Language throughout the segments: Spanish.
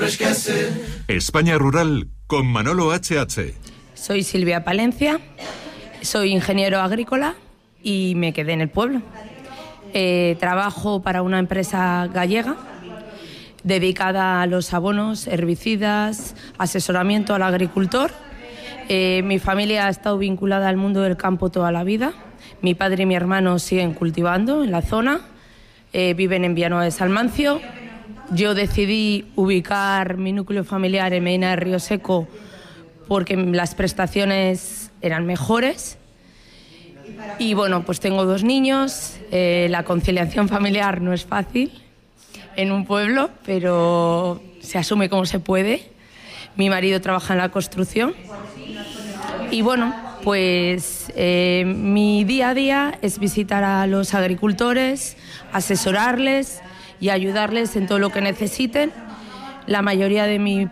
España Rural con Manolo HH. Soy Silvia Palencia, soy ingeniero agrícola y me quedé en el pueblo. Trabajo para una empresa gallega dedicada a los abonos, herbicidas, asesoramiento al agricultor. Mi familia ha estado vinculada al mundo del campo toda la vida. Mi padre y mi hermano siguen cultivando en la zona, viven en Villanueva de Salmancio. Yo decidí ubicar mi núcleo familiar en Medina de Río Seco porque las prestaciones eran mejores. Y bueno, pues tengo 2 niños, la conciliación familiar no es fácil en un pueblo, pero se asume como se puede. Mi marido trabaja en la construcción y bueno, pues mi día a día es visitar a los agricultores, asesorarles y ayudarles en todo lo que necesiten. La mayoría de mi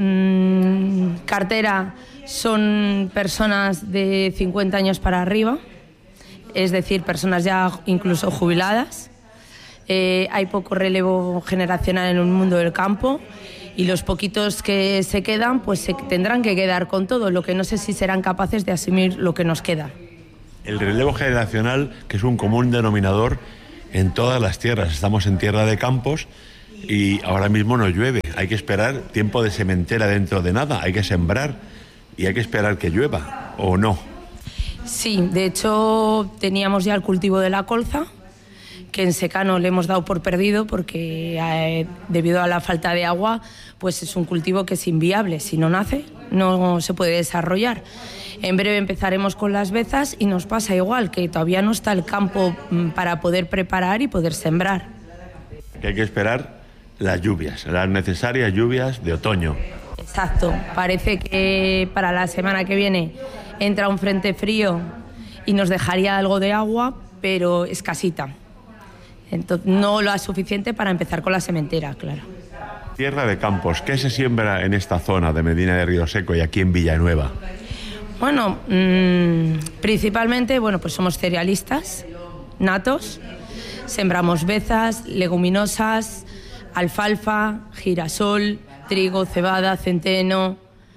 cartera son personas de 50 años para arriba, es decir, personas ya incluso jubiladas. Hay poco relevo generacional en el mundo del campo y los poquitos que se quedan pues se tendrán que quedar con todo, lo que no sé si serán capaces de asumir lo que nos queda. El relevo generacional, que es un común denominador en todas las tierras. Estamos en tierra de campos y ahora mismo no llueve. Hay que esperar tiempo de sementera dentro de nada, hay que sembrar y hay que esperar que llueva, ¿o no? Sí, de hecho teníamos ya el cultivo de la colza, que en secano le hemos dado por perdido porque debido a la falta de agua pues es un cultivo que es inviable. Si no nace no se puede desarrollar. En breve empezaremos con las bezas y nos pasa igual, que todavía no está el campo para poder preparar y poder sembrar. Que hay que esperar las lluvias, las necesarias lluvias de otoño. Exacto, parece que para la semana que viene entra un frente frío y nos dejaría algo de agua, pero escasita. Entonces, no lo suficiente para empezar con la sementera, claro. Tierra de campos, ¿qué se siembra en esta zona de Medina de Río Seco y aquí en Villanueva? Bueno, principalmente, pues somos cerealistas natos, sembramos bezas, leguminosas, alfalfa, girasol, trigo, cebada, centeno.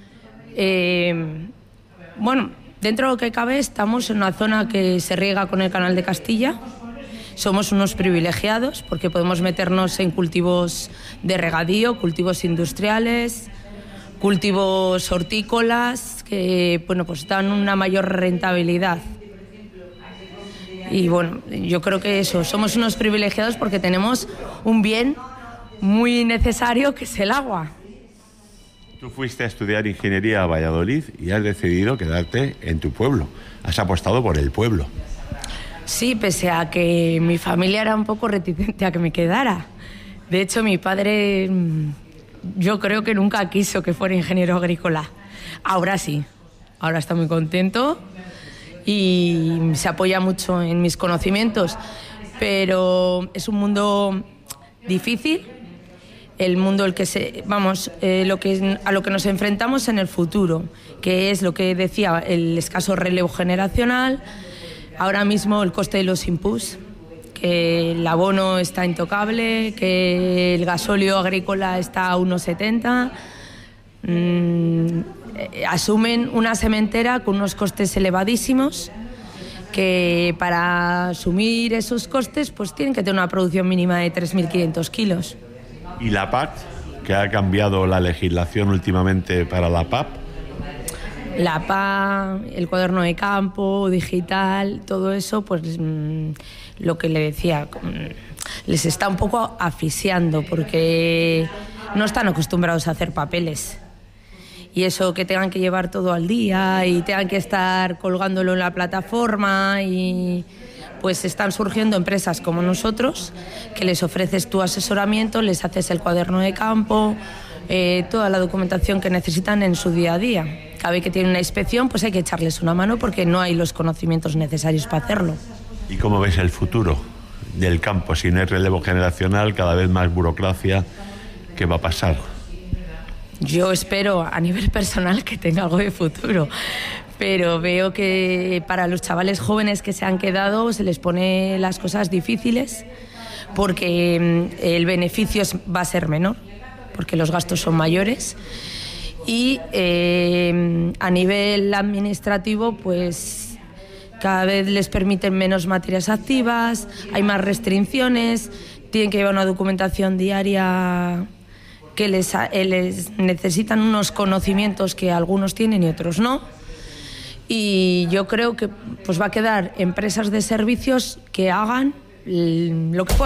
Dentro de lo que cabe estamos en una zona que se riega con el Canal de Castilla. Somos unos privilegiados porque podemos meternos en cultivos de regadío, cultivos industriales, cultivos hortícolas que pues dan una mayor rentabilidad. Y yo creo que eso, somos unos privilegiados porque tenemos un bien muy necesario que es el agua. Tú fuiste a estudiar ingeniería a Valladolid y has decidido quedarte en tu pueblo. Has apostado por el pueblo. Sí, pese a que mi familia era un poco reticente a que me quedara. De hecho, mi padre, yo creo que nunca quiso que fuera ingeniero agrícola. Ahora sí, ahora está muy contento y se apoya mucho en mis conocimientos. Pero es un mundo difícil, el mundo a lo que nos enfrentamos en el futuro, que es lo que decía, el escaso relevo generacional. Ahora mismo el coste de los inputs, que el abono está intocable, que el gasóleo agrícola está a 1,70. Asumen una sementera con unos costes elevadísimos, que para asumir esos costes pues tienen que tener una producción mínima de 3.500 kilos. ¿Y la PAC, que ha cambiado la legislación últimamente para la PAP? La PAC, el cuaderno de campo, digital, todo eso, pues lo que le decía, les está un poco asfixiando porque no están acostumbrados a hacer papeles. Y eso, que tengan que llevar todo al día y tengan que estar colgándolo en la plataforma, y pues están surgiendo empresas como nosotros que les ofreces tu asesoramiento, les haces el cuaderno de campo, toda la documentación que necesitan en su día a día. Cada vez que tienen una inspección, pues hay que echarles una mano porque no hay los conocimientos necesarios para hacerlo. ¿Y cómo ves el futuro del campo? Si no hay relevo generacional, cada vez más burocracia, ¿qué va a pasar? Yo espero a nivel personal que tenga algo de futuro, pero veo que para los chavales jóvenes que se han quedado se les pone las cosas difíciles porque el beneficio va a ser menor. porque los gastos son mayores. Y a nivel administrativo, pues cada vez les permiten menos materias activas, hay más restricciones, tienen que llevar una documentación diaria que les necesitan unos conocimientos que algunos tienen y otros no. Y yo creo que pues va a quedar empresas de servicios que hagan lo que puedan.